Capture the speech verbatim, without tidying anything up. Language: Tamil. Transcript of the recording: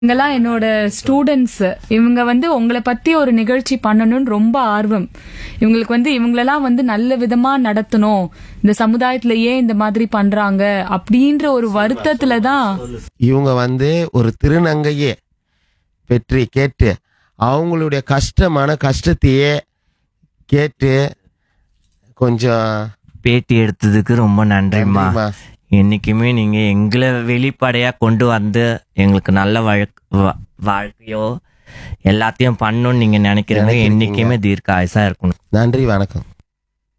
இவங்கெல்லாம் என்னோட ஸ்டூடெண்ட்ஸ். இவங்க வந்து உங்களை பத்தி ஒரு நிகழ்ச்சி பண்ணணும்னு ரொம்ப ஆர்வம். இவங்களுக்கு வந்து இவங்களெல்லாம் வந்து நல்ல விதமா நடத்தணும், இந்த சமுதாயத்துல ஏன் இந்த மாதிரி பண்றாங்க அப்படின்ற ஒரு வருத்தத்துல தான் இவங்க வந்து ஒரு திருநங்கையே பெற்றி கேட்டு அவங்களுடைய கஷ்டமான கஷ்டத்தையே கேட்டு கொஞ்சம் பேட்டி எடுத்ததுக்கு ரொம்ப நன்றிம்மா. நன்றிம்மா. என்னைக்குமே நீங்க எங்களை வெளிப்படையா கொண்டு வந்து எங்களுக்கு நல்ல வழக் வா- வாழ்க்கையோ எல்லாத்தையும் பண்ணணும்னு நீங்க நினைக்கிறீங்க. நினைக்கிறீங்க. என்னைக்குமே தீர்க்க ஆயுசா இருக்கணும். நன்றி, வணக்கம்.